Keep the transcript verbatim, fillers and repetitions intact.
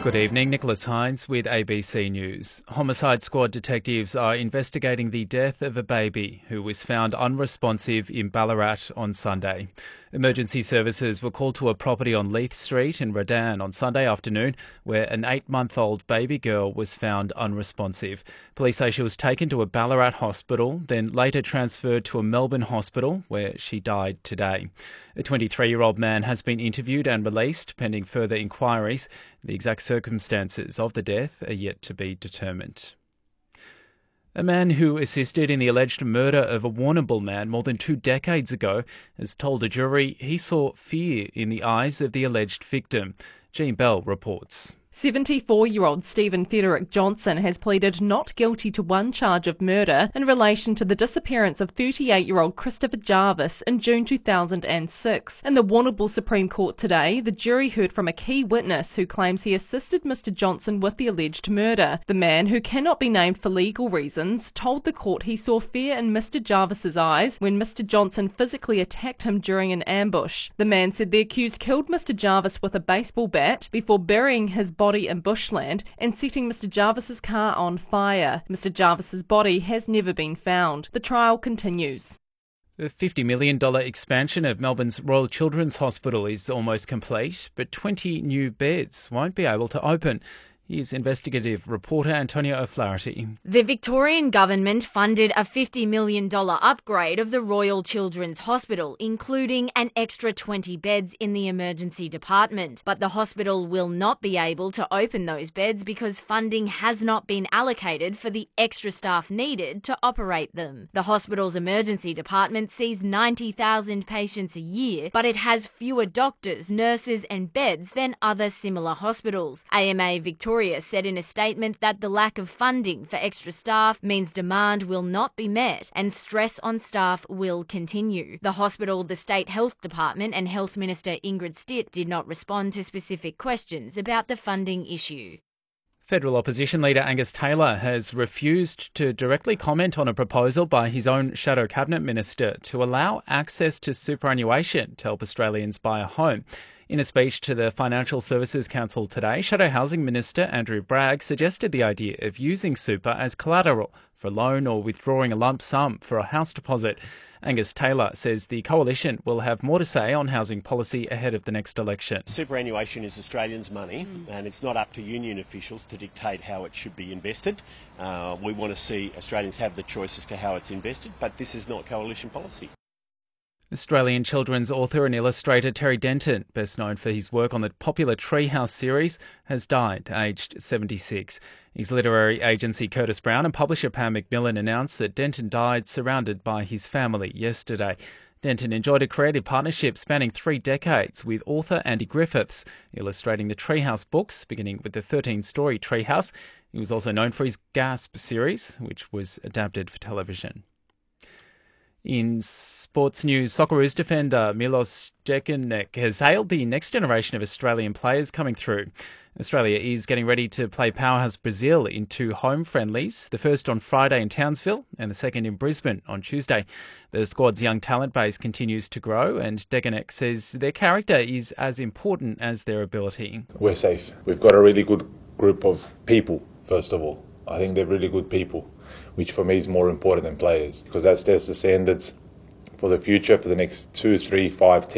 Good evening, Nicholas Hines with A B C News. Homicide Squad detectives are investigating the death of a baby who was found unresponsive in Ballarat on Sunday. Emergency services were called to a property on Leith Street in Rodan on Sunday afternoon where an eight-month-old baby girl was found unresponsive. Police say she was taken to a Ballarat hospital, then later transferred to a Melbourne hospital where she died today. A twenty-three-year-old man has been interviewed and released pending further inquiries. The exact circumstances of the death are yet to be determined. A man who assisted in the alleged murder of a Warrnambool man more than two decades ago has told a jury he saw fear in the eyes of the alleged victim. Jean Bell reports. seventy-four-year-old Stephen Frederick Johnson has pleaded not guilty to one charge of murder in relation to the disappearance of thirty-eight-year-old Christopher Jarvis in June two thousand six. In the Warrnambool Supreme Court today, the jury heard from a key witness who claims he assisted Mister Johnson with the alleged murder. The man, who cannot be named for legal reasons, told the court he saw fear in Mister Jarvis's eyes when Mister Johnson physically attacked him during an ambush. The man said the accused killed Mister Jarvis with a baseball bat before burying his body in bushland and setting Mister Jarvis's car on fire. Mister Jarvis's body has never been found. The trial continues. The fifty million dollars expansion of Melbourne's Royal Children's Hospital is almost complete, but twenty new beds won't be able to open. Here's investigative reporter Antonia O'Flaherty. The Victorian government funded a fifty million dollars upgrade of the Royal Children's Hospital, including an extra twenty beds in the emergency department. But the hospital will not be able to open those beds because funding has not been allocated for the extra staff needed to operate them. The hospital's emergency department sees ninety thousand patients a year, but it has fewer doctors, nurses and beds than other similar hospitals. A M A Victoria said in a statement that the lack of funding for extra staff means demand will not be met and stress on staff will continue. The hospital, the State Health Department and Health Minister Ingrid Stitt did not respond to specific questions about the funding issue. Federal opposition leader Angus Taylor has refused to directly comment on a proposal by his own shadow cabinet minister to allow access to superannuation to help Australians buy a home. In a speech to the Financial Services Council today, Shadow Housing Minister Andrew Bragg suggested the idea of using super as collateral for a loan or withdrawing a lump sum for a house deposit. Angus Taylor says the coalition will have more to say on housing policy ahead of the next election. Superannuation is Australians' money and it's not up to union officials to dictate how it should be invested. Uh, we want to see Australians have the choice as to how it's invested, but this is not coalition policy. Australian children's author and illustrator Terry Denton, best known for his work on the popular Treehouse series, has died, aged seventy-six. His literary agency Curtis Brown and publisher Pam McMillan announced that Denton died surrounded by his family yesterday. Denton enjoyed a creative partnership spanning three decades with author Andy Griffiths, illustrating the Treehouse books, beginning with the thirteen-story Treehouse. He was also known for his Gasp series, which was adapted for television. In sports news, Socceroos defender Milos Jekanek has hailed the next generation of Australian players coming through. Australia is getting ready to play powerhouse Brazil in two home friendlies, the first on Friday in Townsville and the second in Brisbane on Tuesday. The squad's young talent base continues to grow, and Jekanek says their character is as important as their ability. We're safe. We've got a really good group of people, first of all. I think they're really good people, which for me is more important than players, because that sets the standards for the future, for the next two, three, five, ten